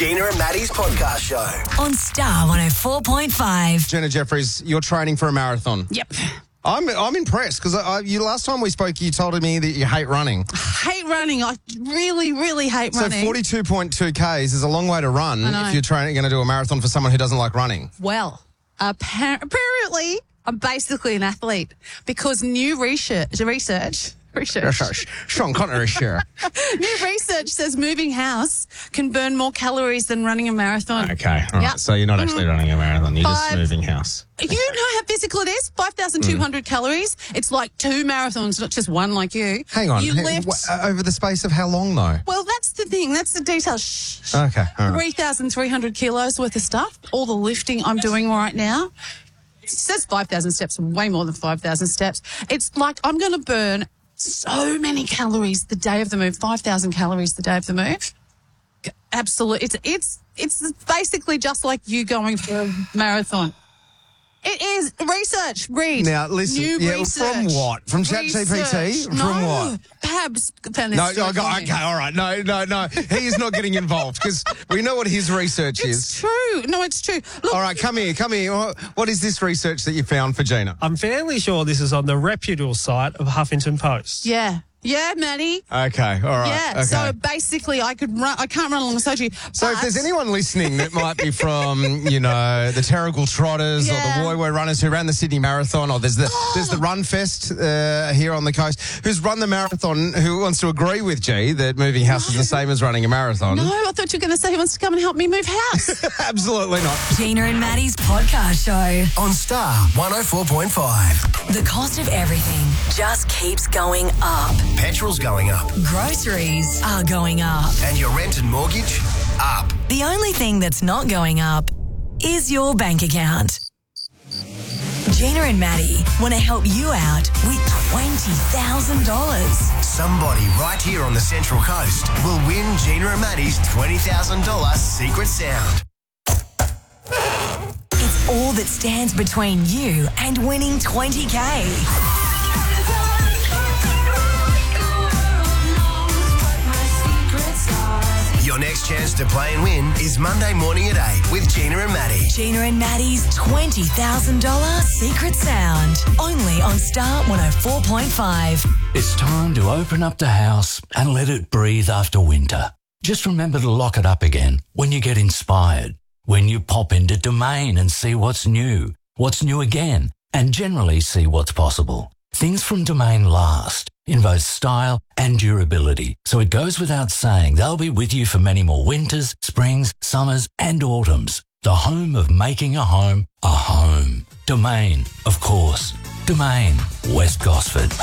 Gina and Maddie's podcast show on Star 104.5. Jenna Jeffries, you're training for a marathon. Yep. I'm impressed because you last time we spoke, you told me that you hate running. Hate running. I really, really hate running. So 42.2 Ks is a long way to run if you're going to do a marathon for someone who doesn't like running. Well, apparently, I'm basically an athlete because new research. Sean Connery, sure. New research says moving house can burn more calories than running a marathon. Okay, all right. Yep. So you're not actually running a marathon, you're just moving house. You know how physical it is? 5,200 calories. It's like 2 marathons, not just one like you. Hang on. You lift... over the space of how long, though? Well, that's the thing. That's the detail. Okay, all right. 3,300 kilos worth of stuff. All the lifting I'm doing right now. It says 5,000 steps, way more than 5,000 steps. It's like I'm going to burn so many calories the day of the move, 5,000 calories the day of the move. Absolutely. It's basically just like you going for a marathon. It is research. Read. Now, listen. New research. From what? From ChatGPT? From what? Perhaps. No, okay, all right. No. He is not getting involved because we know what his research is. It's true. No, it's true. Look, all right, come here. What is this research that you found for Gina? I'm fairly sure this is on the reputable site of Huffington Post. Yeah, Maddie. Okay, all right. Yeah, okay. so basically I can't run alongside you. So if there's anyone listening that might be from, the Terrigal Trotters or the Woy Woy runners who ran the Sydney Marathon, or there's the Run Fest here on the coast, who's run the marathon, who wants to agree with G that moving house is the same as running a marathon. No, I thought you were going to say he wants to come and help me move house. Absolutely not. Gina and Maddie's podcast show on Star 104.5. The cost of everything just keeps going up. Petrol's going up. Groceries are going up. And your rent and mortgage? Up. The only thing that's not going up is your bank account. Gina and Maddie want to help you out with $20,000. Somebody right here on the Central Coast will win Gina and Maddie's $20,000 secret sound. It's all that stands between you and winning $20K. Your next chance to play and win is Monday morning at 8 with Gina and Maddie. Gina and Maddie's $20,000 secret sound. Only on Star 104.5. It's time to open up the house and let it breathe after winter. Just remember to lock it up again when you get inspired, when you pop into Domain and see what's new again, and generally see what's possible. Things from Domain last in both style and durability, so it goes without saying they'll be with you for many more winters, springs, summers and autumns. The home of making a home a home. Domain, of course. Domain, West Gosford.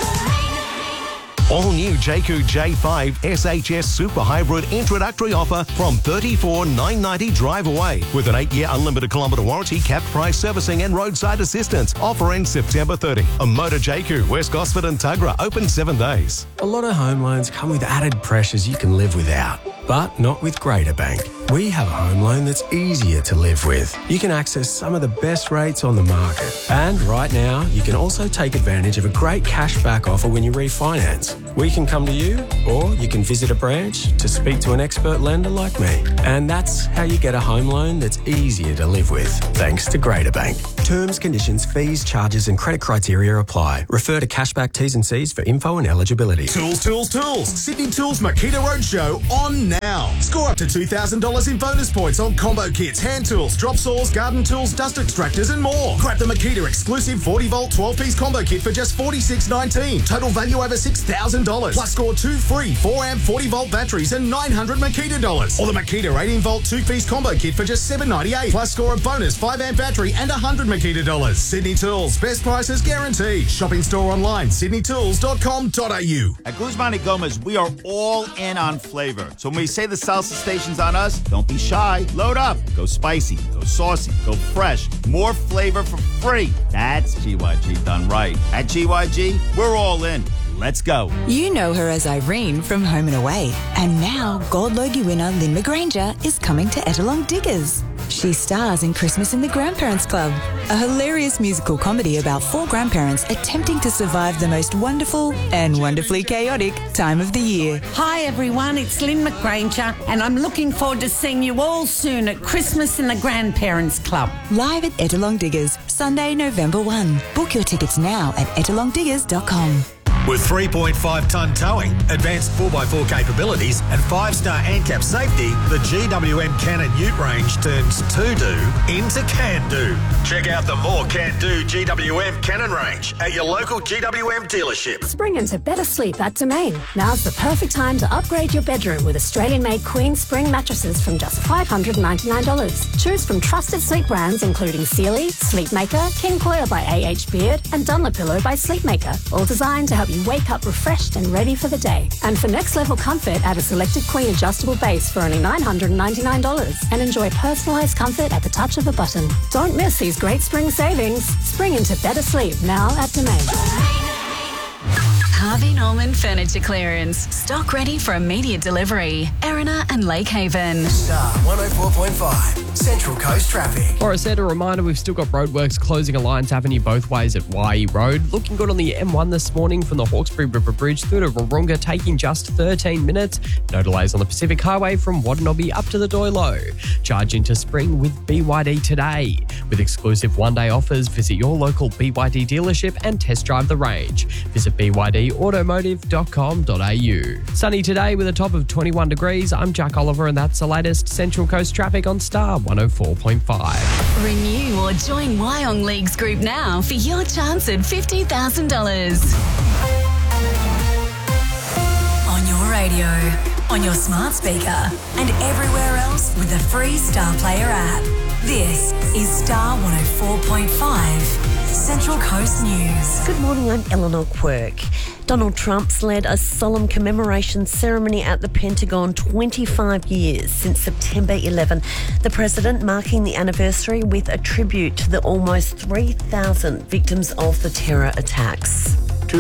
All new Jayco J5 SHS Super Hybrid introductory offer from $34,990 drive away with an 8-year unlimited kilometre warranty, capped price servicing and roadside assistance. Offer ends September 30. A Motor Jayco, West Gosford and Tuggerah, open 7 days. A lot of home loans come with added pressures you can live without, but not with Greater Bank. We have a home loan that's easier to live with. You can access some of the best rates on the market. And right now, you can also take advantage of a great cashback offer when you refinance. We can come to you, or you can visit a branch to speak to an expert lender like me. And that's how you get a home loan that's easier to live with, thanks to Greater Bank. Terms, conditions, fees, charges and credit criteria apply. Refer to Cashback T's and C's for info and eligibility. Tools. Sydney Tools Makita Roadshow on now. Score up to $2,000 in bonus points on combo kits, hand tools, drop saws, garden tools, dust extractors and more. Grab the Makita exclusive 40-volt 12-piece combo kit for just $46.19. Total value over $6,000. Plus score 2 free 4-amp 40-volt batteries and $900 Makita dollars. Or the Makita 18-volt 2-piece combo kit for just $7.98. Plus score a bonus 5-amp battery and $100 Makita dollars. Sydney Tools. Best prices guaranteed. Shop in store online. sydneytools.com.au. At Guzman y Gomez, we are all in on flavor. So when we say the salsa station's on us, don't be shy. Load up. Go spicy. Go saucy. Go fresh. More flavor for free. That's GYG done right. At GYG, we're all in. Let's go. You know her as Irene from Home and Away. And now Gold Logie winner Lynn McGranger is coming to Ettalong Diggers. She stars in Christmas in the Grandparents Club, a hilarious musical comedy about 4 grandparents attempting to survive the most wonderful and wonderfully chaotic time of the year. Hi everyone, it's Lynn McGranger and I'm looking forward to seeing you all soon at Christmas in the Grandparents Club. Live at Ettalong Diggers, Sunday, November 1. Book your tickets now at ettalongdiggers.com. With 3.5-tonne towing, advanced 4x4 capabilities and 5-star ANCAP safety, the GWM Cannon Ute range turns to-do into can-do. Check out the more can-do GWM Cannon range at your local GWM dealership. Spring into better sleep at Domain. Now's the perfect time to upgrade your bedroom with Australian-made Queen Spring mattresses from just $599. Choose from trusted sleep brands including Sealy, Sleepmaker, King Coil by A.H. Beard and Dunlopillow by Sleepmaker, all designed to help you wake up refreshed and ready for the day. And for next level comfort, add a selected Queen adjustable base for only $999 and enjoy personalised comfort at the touch of a button. Don't miss these great spring savings. Spring into better sleep now at Domain. Harvey Norman Furniture Clearance. Stock ready for immediate delivery. Erina and Lake Haven. Star 104.5, Central Coast Traffic. Or a reminder, we've still got roadworks closing Alliance Avenue both ways at Waihi Road. Looking good on the M1 this morning from the Hawkesbury River Bridge through to Wahroonga, taking just 13 minutes. No delays on the Pacific Highway from Wadenobbie up to the Doilo. Charge into spring with BYD today. With exclusive one-day offers, visit your local BYD dealership and test drive the range. Visit BYDautomotive.com.au. Sunny today with a top of 21 degrees. I'm Jack Oliver and that's the latest Central Coast traffic on Star 104.5. Renew or join Wyong Leagues Group now for your chance at $50,000. On your radio, on your smart speaker, and everywhere else with the free Star Player app. This is Star 104.5, Central Coast News. Good morning, I'm Eleanor Quirk. Donald Trump's led a solemn commemoration ceremony at the Pentagon 25 years since September 11. The president marking the anniversary with a tribute to the almost 3,000 victims of the terror attacks.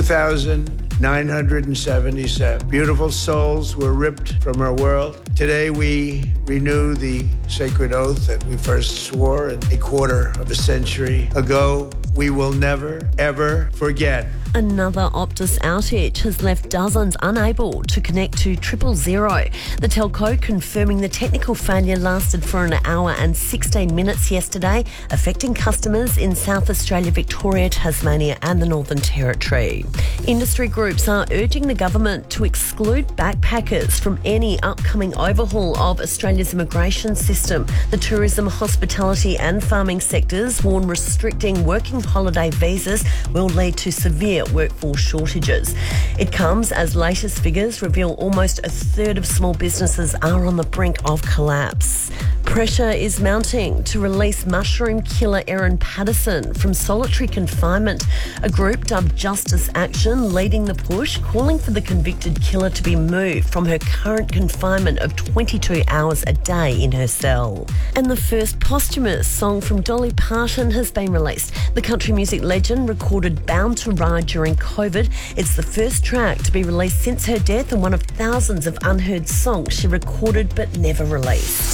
2,977 beautiful souls were ripped from our world. Today we renew the sacred oath that we first swore a quarter of a century ago. We will never, ever forget. Another Optus outage has left dozens unable to connect to 000. The telco confirming the technical failure lasted for an hour and 16 minutes yesterday, affecting customers in South Australia, Victoria, Tasmania and the Northern Territory. Industry groups are urging the government to exclude backpackers from any upcoming overhaul of Australia's immigration system. The tourism, hospitality and farming sectors warn restricting working holiday visas will lead to severe workforce shortages. It comes as latest figures reveal almost a third of small businesses are on the brink of collapse. Pressure is mounting to release mushroom killer Erin Patterson from solitary confinement. A group dubbed Justice Action leading the push, calling for the convicted killer to be moved from her current confinement of 22 hours a day in her cell. And the first posthumous song from Dolly Parton has been released. The country music legend recorded Bound to Ride during COVID. It's the first track to be released since her death and one of thousands of unheard songs she recorded but never released.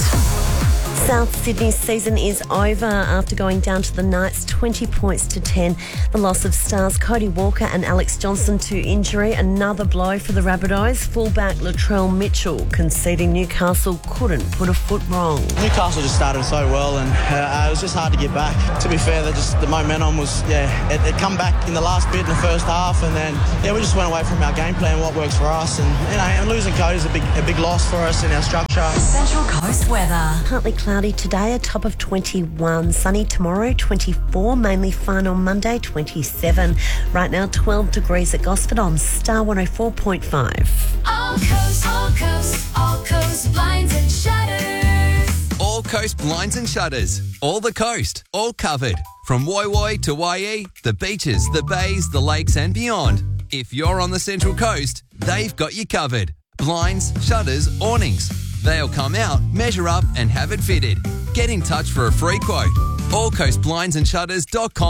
South Sydney's season is over after going down to the Knights 20 points to 10. The loss of stars Cody Walker and Alex Johnson to injury, another blow for the Rabbitohs. Fullback Latrell Mitchell conceding Newcastle couldn't put a foot wrong. Newcastle just started so well and it was just hard to get back. To be fair, the momentum was, it come back in the last bit in the first half and then, we just went away from our game plan, what works for us. And, and losing Cody is a big loss for us in our structure. Central Coast weather. Partly cloudy today, a top of 21. Sunny tomorrow, 24. Mainly fine on Monday, 27. Right now, 12 degrees at Gosford on Star 104.5. All coast blinds and shutters. All Coast Blinds and Shutters. All the coast, all covered. From Woi Woi to Waihi, the beaches, the bays, the lakes and beyond. If you're on the Central Coast, they've got you covered. Blinds, shutters, awnings. They'll come out, measure up and have it fitted. Get in touch for a free quote. allcoastblindsandshutters.com